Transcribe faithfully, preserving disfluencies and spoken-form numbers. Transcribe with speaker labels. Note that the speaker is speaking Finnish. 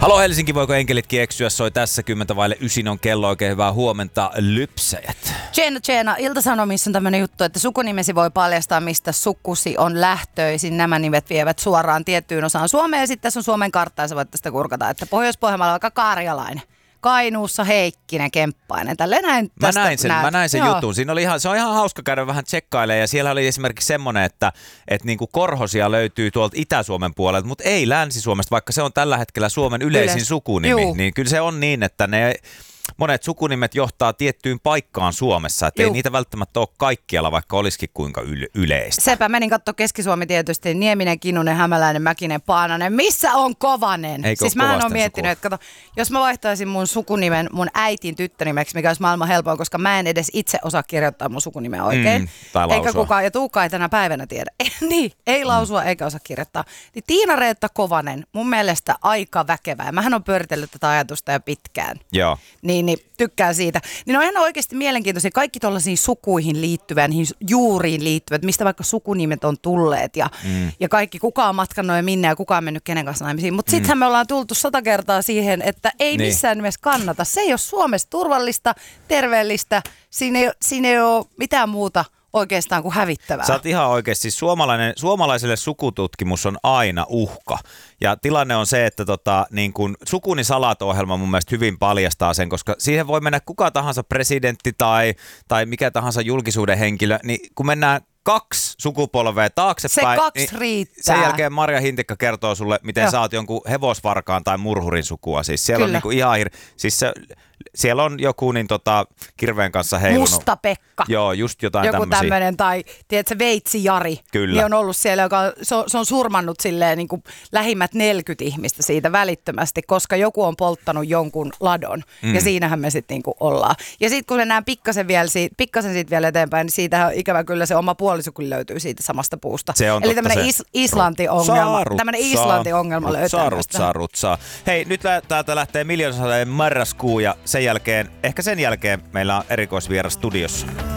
Speaker 1: Halo Helsinki, voiko enkelitkin eksyä? Soi tässä kymmentä vaille ysin on kello. Oikein hyvää huomenta, lypsäjät.
Speaker 2: Tjeena, tjeena. Ilta-Sanomissa on tämmöinen juttu, että sukunimesi voi paljastaa, mistä sukusi on lähtöisin. Nämä nimet vievät suoraan tiettyyn osaan Suomea ja sitten tässä on Suomen kartta ja sä voit tästä kurkata, että Pohjois-Pohjanmaalla on vaikka Karjalainen. Kainuussa Heikkinen, Kemppainen. Tälleen näin tästä
Speaker 1: mä näin sen,
Speaker 2: näet.
Speaker 1: mä näin sen
Speaker 2: Joo.
Speaker 1: jutun. Siinä oli ihan, se on ihan hauska käydä vähän tsekkailemaan. Ja siellä oli esimerkiksi semmoinen, että, että niinku korhosia löytyy tuolta Itä-Suomen puolelta, mutta ei Länsi-Suomesta, vaikka se on tällä hetkellä Suomen yleisin
Speaker 2: Yleis.
Speaker 1: sukunimi.
Speaker 2: Juu.
Speaker 1: Niin kyllä se on niin, että ne monet sukunimet johtaa tiettyyn paikkaan Suomessa. Että ei niitä välttämättä ole kaikkialla, vaikka olisikin kuinka yle- yleistä.
Speaker 2: Sepä menin katsoa Keski-Suomi tietysti. Nieminen, Kinnunen, Hämäläinen, Mäkinen, Paananen. Missä on Kovanen?
Speaker 1: Eikö
Speaker 2: siis mä oon miettinyt, että kato, jos mä vaihtaisin mun sukunimen mun äitin tyttönimeksi, mikä olisi maailman helpoin, koska mä en edes itse osaa kirjoittaa mun sukunimeä oikein.
Speaker 1: Mm, tai lausua.
Speaker 2: Eikä kukaan, ja Tuukka ei tänä päivänä tiedä. niin, ei lausua mm. eikä osaa kirjoittaa. Niin Tiina-Reetta Kovanen, mun mielestä aika väkevää. Mähän on pyöritellyt tätä ajatusta jo pitkään.
Speaker 1: Joo.
Speaker 2: Niin, niin tykkään siitä. Niin on ihan oikeasti mielenkiintoisia kaikki tuollaisiin sukuihin liittyvät, niihin juuriin liittyvät, mistä vaikka sukunimet on tulleet ja, mm. ja kaikki, kuka on matkannut ja minne ja kuka on mennyt kenen kanssa naimisiin. Mutta mm. sittenhän me ollaan tultu sata kertaa siihen, että ei niin. missään nimessä kannata. Se ei ole Suomessa turvallista, terveellistä, siinä ei, siinä ei ole mitään muuta oikeastaan kuin hävittävää.
Speaker 1: Sä oot ihan oikeasti. Siis suomalainen, suomalaiselle sukututkimus on aina uhka. Ja tilanne on se, että tota, niin kun Sukuni salat-ohjelma mun mielestä hyvin paljastaa sen, koska siihen voi mennä kuka tahansa presidentti tai, tai mikä tahansa julkisuuden henkilö, niin kun mennään kaksi sukupolvea taaksepäin,
Speaker 2: se kaksi
Speaker 1: niin
Speaker 2: riittää.
Speaker 1: Sen jälkeen Marja Hintikka kertoo sulle, miten Joo. sä oot jonkun hevosvarkaan tai murhurin sukua. Siis siellä Kyllä. on niinku ihan hir... siis se, siellä on joku niin tota, kirveen kanssa heilunut.
Speaker 2: Musta Pekka.
Speaker 1: Joo, just jotain
Speaker 2: joku
Speaker 1: tämmöisiä.
Speaker 2: Joku tämmöinen, tai tiedätkö, Veitsi Jari.
Speaker 1: Kyllä.
Speaker 2: Niin on ollut siellä, joka se on, se on surmannut silleen niin kuin lähimmät neljäkymmentä ihmistä siitä välittömästi, koska joku on polttanut jonkun ladon. Mm. Ja siinähän me sitten niin ollaan. Ja sitten kun mennään pikkasen, vielä siitä, pikkasen siitä vielä eteenpäin, niin siitähän ikävä kyllä se oma puolisuku löytyy siitä samasta puusta.
Speaker 1: Se on
Speaker 2: Eli tämmöinen
Speaker 1: se.
Speaker 2: is, Islanti-ongelma. Tämmöinen Islanti-ongelma löytyy.
Speaker 1: Rutsaa, rutsaa, rutsaa. Hei, nyt täältä lähtee miljoonasateen marraskuu ja sen jälkeen, ehkä sen jälkeen meillä on erikoisvieras studiossa.